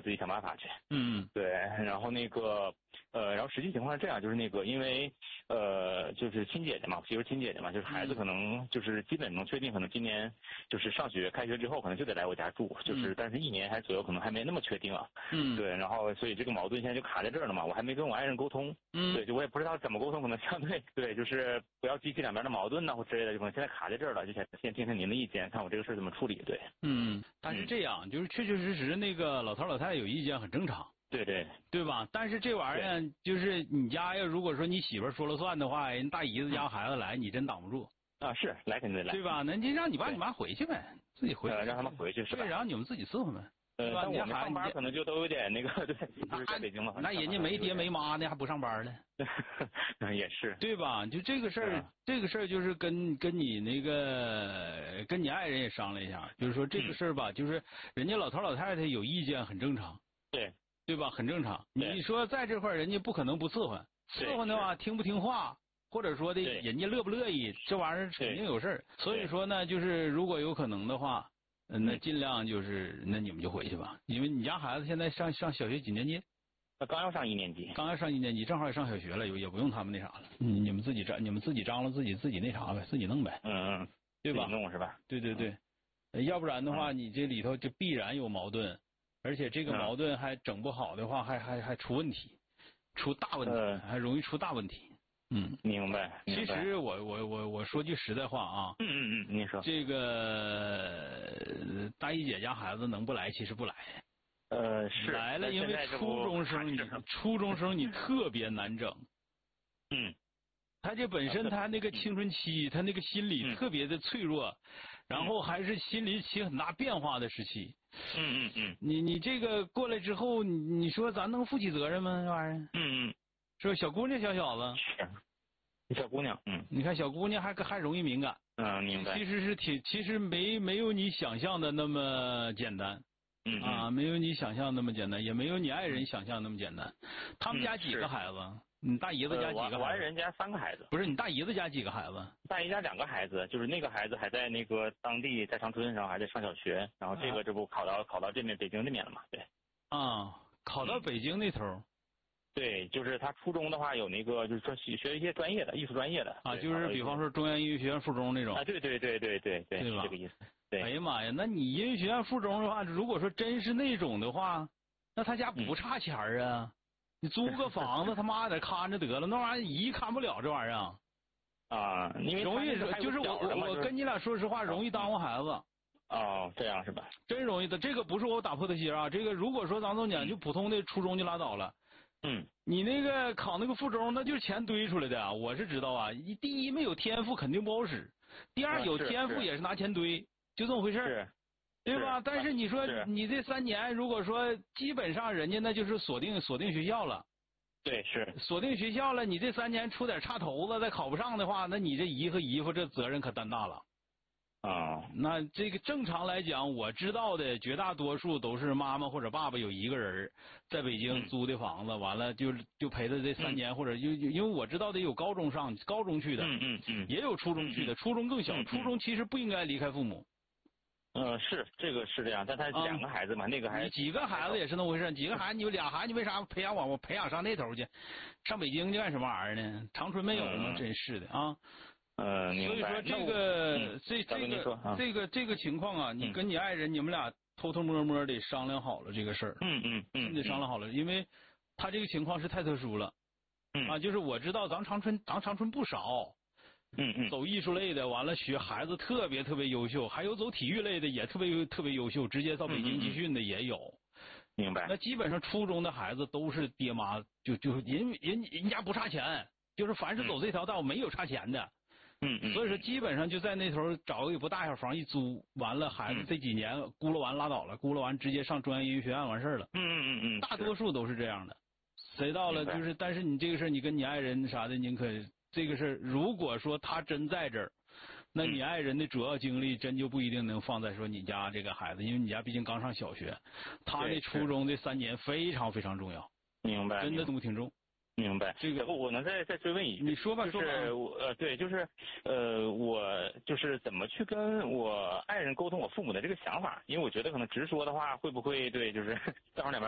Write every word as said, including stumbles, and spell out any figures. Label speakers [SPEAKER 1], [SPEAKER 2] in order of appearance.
[SPEAKER 1] 自己想办法去。
[SPEAKER 2] 嗯，
[SPEAKER 1] 对，然后那个呃，然后实际情况是这样，就是那个因为呃，就是亲姐姐嘛，其实亲姐姐嘛，就是孩子可能就是基本能确定，可能今年就是上学开学之后，可能就得来我家住，就是但是一年还左右可能还没那么确定啊。
[SPEAKER 2] 嗯，
[SPEAKER 1] 对，然后所以这个矛盾现在就卡在这儿了嘛，我还没跟我爱人沟通。
[SPEAKER 2] 嗯，
[SPEAKER 1] 对，就我也不知道怎么沟通，可能相对对，就是不要激起两边的矛盾呐、或之类的，就可能现在卡在这儿了，就想先听听您的意见，看我这个事儿怎么处理。对，
[SPEAKER 2] 嗯，但是这样，就是确确实实那个老头老太太有意见很正常。
[SPEAKER 1] 对对
[SPEAKER 2] 对吧？但是这玩意儿就是你家要如果说你媳妇说了算的话，人大姨子家孩子来，你真挡不住
[SPEAKER 1] 啊。是来肯定得来，
[SPEAKER 2] 对吧？那你让你爸你妈回去呗，自己回去，
[SPEAKER 1] 呃，让他们回去是吧？
[SPEAKER 2] 对，然后你们自己伺候呗。
[SPEAKER 1] 呃，但我们上班可能就都有点那个，对，就是在北京嘛。
[SPEAKER 2] 那人家没爹没妈呢，还不上班呢？
[SPEAKER 1] 也是，
[SPEAKER 2] 对吧？就这个事儿，这个事儿就是跟跟你那个跟你爱人也商量一下，就是说这个事儿吧，就是人家老头老太太有意见很正常，
[SPEAKER 1] 对
[SPEAKER 2] 对吧？很正常。你说在这块人家不可能不伺候，伺候的话听不听话，或者说的人家乐不乐意，这玩意儿肯定有事儿。所以说呢，就是如果有可能的话。嗯，那尽量就是，那你们就回去吧，因为你家孩子现在上上小学几年级？
[SPEAKER 1] 他刚要上一年级，
[SPEAKER 2] 刚要上一年级，正好也上小学了，也也不用他们那啥了。嗯，你们自己张，你们自己张罗自己自己那啥呗，自己弄呗。
[SPEAKER 1] 嗯嗯，
[SPEAKER 2] 对吧？
[SPEAKER 1] 自己弄是吧？
[SPEAKER 2] 对对对，嗯、要不然的话，你这里头就必然有矛盾，而且这个矛盾还整不好的话，还还还出问题，出大问题，
[SPEAKER 1] 呃、
[SPEAKER 2] 还容易出大问题。嗯，
[SPEAKER 1] 明白。
[SPEAKER 2] 其实我我我我说句实在话啊，
[SPEAKER 1] 嗯嗯嗯，您说
[SPEAKER 2] 这个大姨姐家孩子能不来，其实不来。
[SPEAKER 1] 呃，是
[SPEAKER 2] 来了，因为初中生你初中生你特别难整。
[SPEAKER 1] 嗯，
[SPEAKER 2] 他这本身他那个青春期，他那个心理特别的脆弱，然后还是心理起很大变化的时期。
[SPEAKER 1] 嗯嗯嗯，
[SPEAKER 2] 你你这个过来之后，你你说咱能负起责任吗？这玩意儿？
[SPEAKER 1] 嗯嗯。
[SPEAKER 2] 是吧？小姑娘小小子，
[SPEAKER 1] 是小姑娘，嗯，
[SPEAKER 2] 你看小姑娘还还容易敏感，
[SPEAKER 1] 嗯，明白。
[SPEAKER 2] 其实是挺，其实没没有你想象的那么简单，
[SPEAKER 1] 嗯
[SPEAKER 2] 啊，没有你想象那么简单，也没有你爱人想象那么简单。他们家几个孩子？你大姨子家几个孩子？
[SPEAKER 1] 我爱人家三个孩子。
[SPEAKER 2] 不是你大姨子家几个孩子？
[SPEAKER 1] 大姨家两个孩子，就是那个孩子还在那个当地在长春，然后还在上小学，然后这个这不考到考到这边北京这边了嘛？对。
[SPEAKER 2] 啊，考到北京那头。
[SPEAKER 1] 对，就是他初中的话有那个，就是说学学一些专业的艺术专业的
[SPEAKER 2] 啊，就是比方说中央音乐学院附中那种
[SPEAKER 1] 啊，对对对对对对，
[SPEAKER 2] 对吧？
[SPEAKER 1] 这个意思。对。
[SPEAKER 2] 哎呀妈呀，那你音乐学院附中的话，如果说真是那种的话，那他家不差钱啊！你租个房子，他妈的看着得了，那玩意儿一看不了这玩意儿
[SPEAKER 1] 啊，因为
[SPEAKER 2] 容易就是我我跟你俩说实话，容易耽误孩子。
[SPEAKER 1] 哦，这样是吧？
[SPEAKER 2] 真容易的，这个不是我打破的心啊，这个如果说咱总讲就普通的初中就拉倒了。
[SPEAKER 1] 嗯，
[SPEAKER 2] 你那个考那个附中，那就是钱堆出来的啊！我是知道啊，第一没有天赋肯定不好使，第二有天赋也是拿钱堆，就这么回事儿，对吧？但是你说你这三年，如果说基本上人家那就是锁定锁定学校了，
[SPEAKER 1] 对，是
[SPEAKER 2] 锁定学校了，你这三年出点差头子再考不上的话，那你这姨和姨夫这责任可担大了。
[SPEAKER 1] 啊，
[SPEAKER 2] 那这个正常来讲，我知道的绝大多数都是妈妈或者爸爸有一个人在北京租的房子，嗯、完了就就陪他这三年，嗯、或者就因为我知道的有高中上高中去的，
[SPEAKER 1] 嗯嗯嗯，
[SPEAKER 2] 也有初中去的，嗯、初中更小，嗯、初中其实不应该离开父母。
[SPEAKER 1] 嗯，是这个是这样，但他两个孩子嘛，嗯、那个还
[SPEAKER 2] 你几个孩子也是那么回事，几个孩子你有俩孩子，你为啥培养我？我培养上那头去，上北京去干什么玩意儿呢？长春没有吗？嗯、真是的啊。
[SPEAKER 1] 呃，
[SPEAKER 2] 所以说这个、嗯、这这个、
[SPEAKER 1] 啊、
[SPEAKER 2] 这个这个情况啊，你跟你爱人、嗯、你们俩偷偷摸摸的商量好了这个事儿，
[SPEAKER 1] 嗯嗯嗯，
[SPEAKER 2] 得商量好了，因为他这个情况是太特殊了，
[SPEAKER 1] 嗯
[SPEAKER 2] 啊，就是我知道咱长春咱长春不少，
[SPEAKER 1] 嗯嗯，
[SPEAKER 2] 走艺术类的，完了学孩子特别特别优秀，还有走体育类的也特别特别优秀，直接到北京集训的也有，
[SPEAKER 1] 嗯、明白？
[SPEAKER 2] 那基本上初中的孩子都是爹妈就就人人人家不差钱，就是凡是走这条道、嗯、没有差钱的。
[SPEAKER 1] 嗯嗯，
[SPEAKER 2] 所以说基本上就在那头找个也不大小房一租，完了孩子这几年咕噜完拉倒了，咕噜完直接上中央音乐学院完事儿了。
[SPEAKER 1] 嗯嗯嗯嗯，
[SPEAKER 2] 大多数都是这样的。谁到了就是，但是你这个事你跟你爱人啥的，您可这个事如果说他真在这儿，那你爱人的主要精力真就不一定能放在说你家这个孩子，因为你家毕竟刚上小学，他那初中这三年非常非常重要。
[SPEAKER 1] 明白，
[SPEAKER 2] 真的度挺重。
[SPEAKER 1] 明白，
[SPEAKER 2] 这个
[SPEAKER 1] 我能再再追问一句，
[SPEAKER 2] 你说吧，
[SPEAKER 1] 就是我呃对，就是呃我就是怎么去跟我爱人沟通我父母的这个想法，因为我觉得可能直说的话会不会对，就是正好两边。